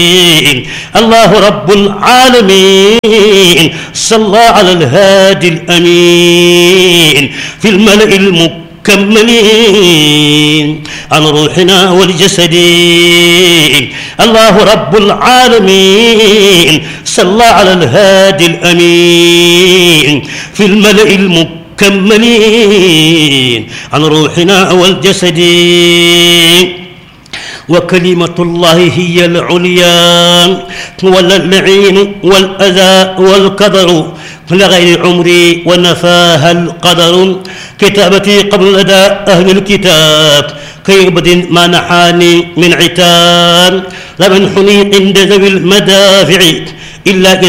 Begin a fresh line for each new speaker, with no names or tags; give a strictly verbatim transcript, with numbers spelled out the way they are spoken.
الله رب العالمين صلى على الهادي الأمين في الملأ المكملين عن روحنا والجسد. الله رب العالمين صلى على الهادي الأمين في الملأ المكملين عن روحنا والجسد. وكلمة الله هي العليا ولا اللعين والأذى والقدر لغير عمري ونفاها القدر. كتابتي قبل لدى أهل الكتاب كيبد ما نحاني من عتاب. لم ينحني عند ذوي المدافع إلا